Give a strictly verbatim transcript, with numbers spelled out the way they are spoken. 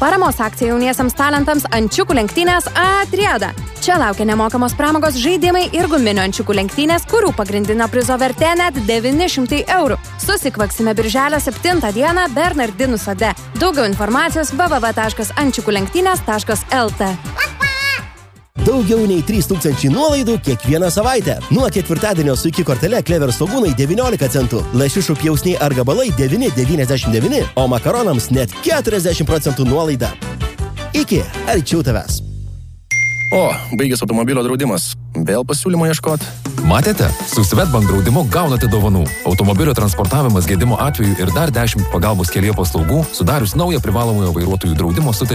Paramos akcija jauniesiams talentams ančiukų lenktynės Atrieda. Čia laukia nemokamos pramogos žaidimai ir guminio ančiukų lenktynės, kurių pagrindinio prizo vertė net devyni šimtai eurų. Susikvaksime birželio septintą dieną Bernardinų sode. Daugiau informacijos w w w taškas ančiukų lenktynės taškas l t. Daugiau nei trys tūkstančiai nuolaidų kiekvieną savaitę. Nuo ketvirtadienio su iki kortele Clever svogūnai devyniolika centų, lašišų pjausniai ar gabalai devyni devyniasdešimt devyni, o makaronams net keturiasdešimt procentų nuolaida. Iki, arčiau tavęs. O, baigės automobilio draudimas. Vėl pasiūlymo ieškot. Matėte? Su Swedbank draudimu gaunate dovanų. Automobilio transportavimas gedimo atveju ir dar dešimt pagalbos kelyje paslaugų, sudarius naują privalomojo vairuotojų draudimo sutartį.